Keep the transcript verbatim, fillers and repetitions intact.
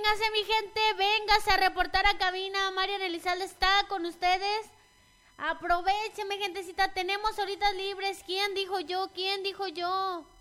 véngase mi gente, véngase a reportar a cabina. Marian Elizalde está con ustedes. Aprovechen mi gentecita, tenemos horitas libres. ¿Quién dijo yo? ¿Quién dijo yo?